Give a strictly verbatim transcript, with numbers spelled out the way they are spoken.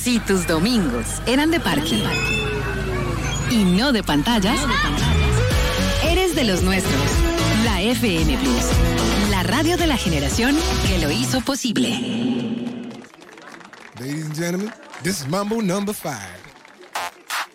Si tus domingos eran de parque y no de pantallas, eres de los nuestros. La F M Plus, la radio de la generación que lo hizo posible. Ladies and gentlemen, this is Mambo number five.